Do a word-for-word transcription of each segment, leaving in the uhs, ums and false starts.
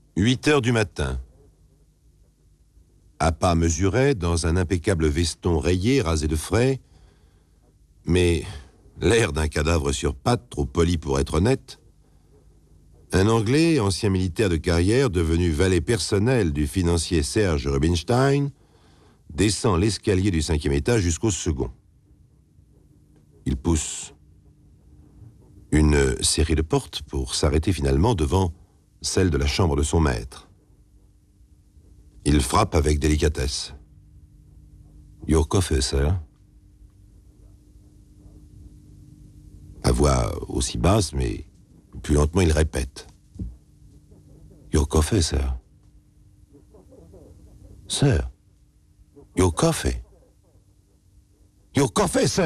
huit heures du matin. À pas mesuré, dans un impeccable veston rayé, rasé de frais, mais l'air d'un cadavre sur pattes, trop poli pour être honnête, un Anglais, ancien militaire de carrière, devenu valet personnel du financier Serge Rubinstein, descend l'escalier du cinquième étage jusqu'au second. Il pousse une série de portes pour s'arrêter finalement devant celle de la chambre de son maître. Il frappe avec délicatesse. « Your coffee, sir ?» À voix aussi basse, mais plus lentement, il répète. « Your coffee, sir ?»« Sir, your coffee. Your coffee, sir ?»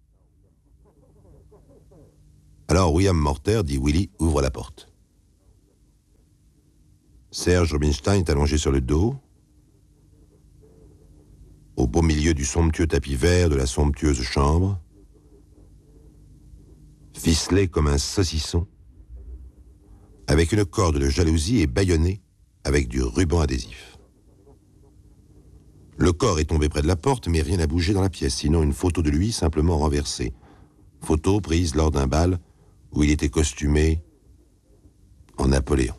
Alors William Morter dit « Willy, ouvre la porte. » Serge Rubinstein est allongé sur le dos, au beau milieu du somptueux tapis vert de la somptueuse chambre, ficelé comme un saucisson, avec une corde de jalousie et bâillonné avec du ruban adhésif. Le corps est tombé près de la porte, mais rien n'a bougé dans la pièce, sinon une photo de lui simplement renversée. Photo prise lors d'un bal où il était costumé en Napoléon.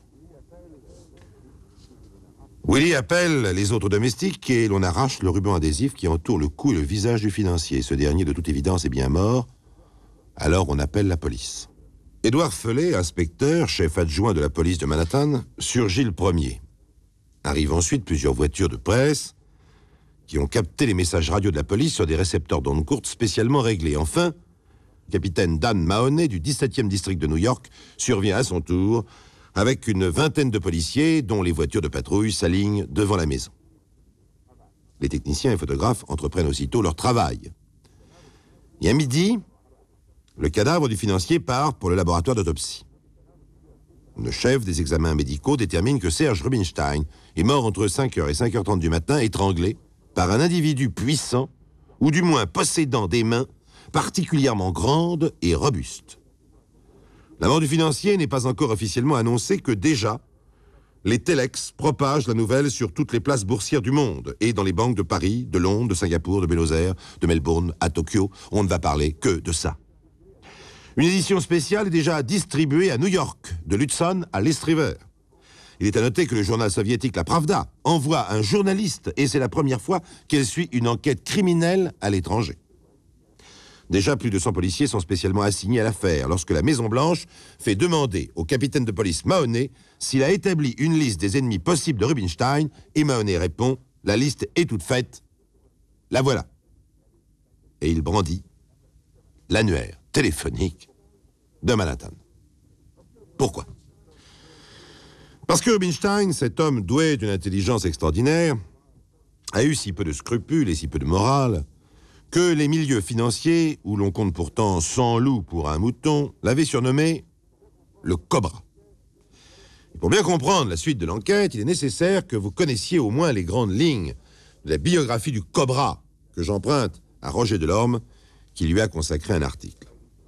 Willy appelle les autres domestiques et l'on arrache le ruban adhésif qui entoure le cou et le visage du financier. Ce dernier, de toute évidence, est bien mort. Alors on appelle la police. Édouard Felet, inspecteur, chef adjoint de la police de Manhattan, surgit le premier. Arrivent ensuite plusieurs voitures de presse qui ont capté les messages radio de la police sur des récepteurs d'ondes courtes spécialement réglés. Enfin, le capitaine Dan Mahoney du dix-septième district de New York survient à son tour avec une vingtaine de policiers dont les voitures de patrouille s'alignent devant la maison. Les techniciens et photographes entreprennent aussitôt leur travail. Et à midi, le cadavre du financier part pour le laboratoire d'autopsie. Le chef des examens médicaux détermine que Serge Rubinstein est mort entre cinq heures et cinq heures trente du matin, étranglé par un individu puissant, ou du moins possédant des mains particulièrement grandes et robustes. La mort du financier n'est pas encore officiellement annoncée que déjà, les téléx propagent la nouvelle sur toutes les places boursières du monde et dans les banques de Paris, de Londres, de Singapour, de Buenos Aires, de Melbourne, à Tokyo. On ne va parler que de ça. Une édition spéciale est déjà distribuée à New York, de l'Hudson à l'East River. Il est à noter que le journal soviétique La Pravda envoie un journaliste et c'est la première fois qu'elle suit une enquête criminelle à l'étranger. Déjà, plus de cent policiers sont spécialement assignés à l'affaire lorsque la Maison-Blanche fait demander au capitaine de police Mahoney s'il a établi une liste des ennemis possibles de Rubinstein et Mahoney répond « La liste est toute faite, la voilà ». Et il brandit l'annuaire téléphonique de Manhattan. Pourquoi ? Parce que Rubinstein, cet homme doué d'une intelligence extraordinaire, a eu si peu de scrupules et si peu de morale que les milieux financiers, où l'on compte pourtant cent loups pour un mouton, l'avaient surnommé le Cobra. Et pour bien comprendre la suite de l'enquête, il est nécessaire que vous connaissiez au moins les grandes lignes de la biographie du Cobra, que j'emprunte à Roger Delorme, qui lui a consacré un article.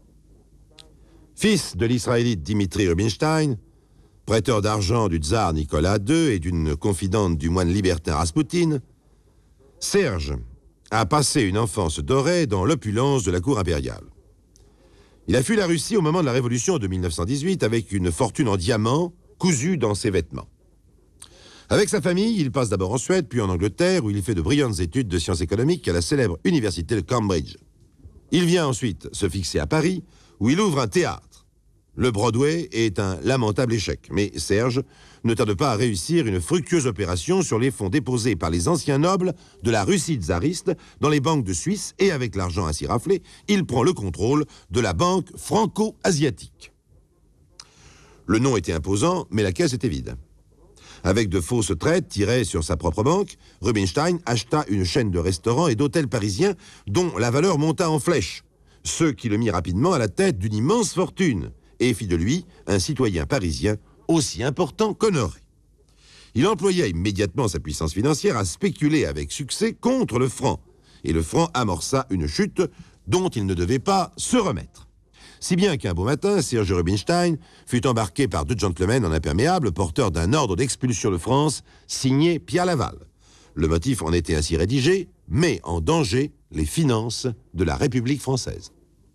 Fils de l'Israélite Dimitri Rubinstein, prêteur d'argent du tsar Nicolas deux et d'une confidente du moine libertin Raspoutine, Serge a passé une enfance dorée dans l'opulence de la cour impériale. Il a fui la Russie au moment de la Révolution de mille neuf cent dix-huit avec une fortune en diamants cousue dans ses vêtements. Avec sa famille, il passe d'abord en Suède, puis en Angleterre, où il fait de brillantes études de sciences économiques à la célèbre université de Cambridge. Il vient ensuite se fixer à Paris, où il ouvre un théâtre. Le Broadway est un lamentable échec, mais Serge ne tarde pas à réussir une fructueuse opération sur les fonds déposés par les anciens nobles de la Russie tsariste dans les banques de Suisse et avec l'argent ainsi raflé, il prend le contrôle de la banque franco-asiatique. Le nom était imposant, mais la caisse était vide. Avec de fausses traites tirées sur sa propre banque, Rubinstein acheta une chaîne de restaurants et d'hôtels parisiens dont la valeur monta en flèche, ce qui le mit rapidement à la tête d'une immense fortune et fit de lui un citoyen parisien aussi important qu'honoré. Il employa immédiatement sa puissance financière à spéculer avec succès contre le franc, et le franc amorça une chute dont il ne devait pas se remettre. Si bien qu'un beau matin, Serge Rubinstein fut embarqué par deux gentlemen en imperméable porteurs d'un ordre d'expulsion de France signé Pierre Laval. Le motif en était ainsi rédigé, met en danger les finances de la République française.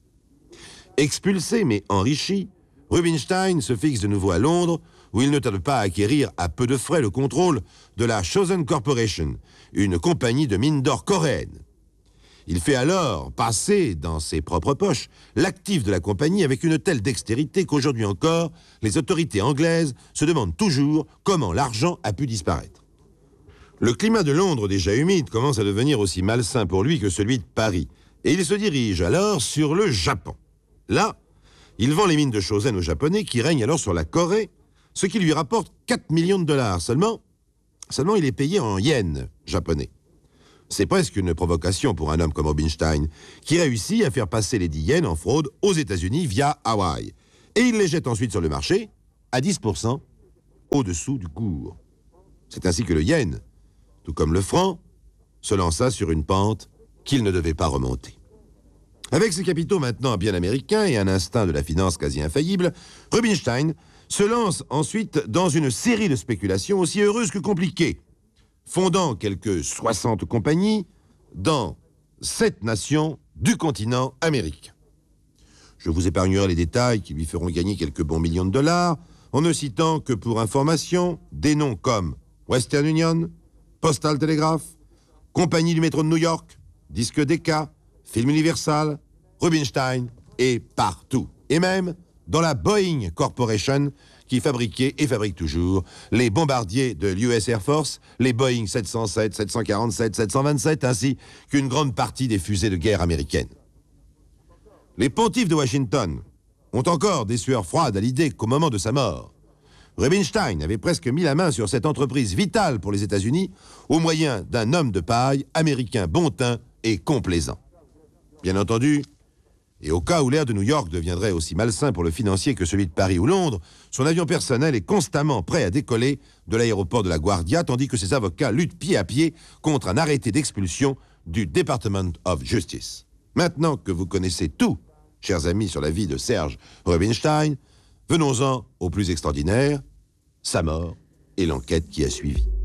Expulsé mais enrichi, Rubinstein se fixe de nouveau à Londres, où il ne tarde pas à acquérir à peu de frais le contrôle de la Chosen Corporation, une compagnie de mines d'or coréenne. Il fait alors passer dans ses propres poches l'actif de la compagnie avec une telle dextérité qu'aujourd'hui encore, les autorités anglaises se demandent toujours comment l'argent a pu disparaître. Le climat de Londres, déjà humide, commence à devenir aussi malsain pour lui que celui de Paris, et il se dirige alors sur le Japon. Là, il vend les mines de Chosen aux Japonais qui règnent alors sur la Corée, ce qui lui rapporte quatre millions de dollars. Seulement, seulement il est payé en yens japonais. C'est presque une provocation pour un homme comme Rubinstein, qui réussit à faire passer les dix yens en fraude aux États-Unis via Hawaï. Et il les jette ensuite sur le marché à dix pour cent au-dessous du cours. C'est ainsi que le yen, tout comme le franc, se lança sur une pente qu'il ne devait pas remonter. Avec ses capitaux maintenant bien américains et un instinct de la finance quasi infaillible, Rubinstein se lance ensuite dans une série de spéculations aussi heureuses que compliquées, fondant quelques soixante compagnies dans sept nations du continent américain. Je vous épargnerai les détails qui lui feront gagner quelques bons millions de dollars, en ne citant que pour information des noms comme Western Union, Postal Telegraph, Compagnie du métro de New York, Disque Decca, Film Universal, Rubinstein et partout. Et même dans la Boeing Corporation qui fabriquait et fabrique toujours les bombardiers de l'U S Air Force, les Boeing sept cent sept, sept cent quarante-sept, sept cent vingt-sept, ainsi qu'une grande partie des fusées de guerre américaines. Les pontifes de Washington ont encore des sueurs froides à l'idée qu'au moment de sa mort, Rubinstein avait presque mis la main sur cette entreprise vitale pour les États-Unis au moyen d'un homme de paille américain bon teint et complaisant. Bien entendu, et au cas où l'air de New York deviendrait aussi malsain pour le financier que celui de Paris ou Londres, son avion personnel est constamment prêt à décoller de l'aéroport de la Guardia, tandis que ses avocats luttent pied à pied contre un arrêté d'expulsion du Department of Justice. Maintenant que vous connaissez tout, chers amis, sur la vie de Serge Rubinstein, venons-en au plus extraordinaire, sa mort et l'enquête qui a suivi.